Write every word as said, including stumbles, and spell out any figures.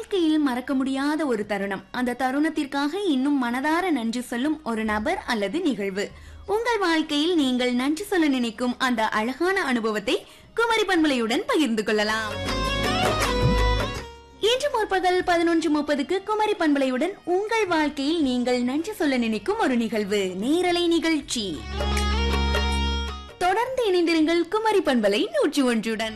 வாழ்க்கையில் மறக்க முடியாத ஒரு தருணம், அந்த தருணத்திற்காக இன்னும் மனதார நன்றி சொல்லும் ஒரு நபர் அல்லது நிகழ்வு. உங்கள் வாழ்க்கையில் நீங்கள் நன்றி சொல்ல நினைக்கும் அந்த அழகான அனுபவத்தை குமரி பண்பலையுடன் பகிர்ந்து கொள்ளலாம். இன்று முற்பகல் பதினொன்று முப்பதுக்கு குமரி பண்பலையுடன் உங்கள் வாழ்க்கையில் நீங்கள் நன்றி சொல்ல நினைக்கும் ஒரு நிகழ்வு நேரலை நிகழ்ச்சி. தொடர்ந்து இணைந்திருங்கள் குமரி பண்பலை நூற்றி ஒன்றுடன்.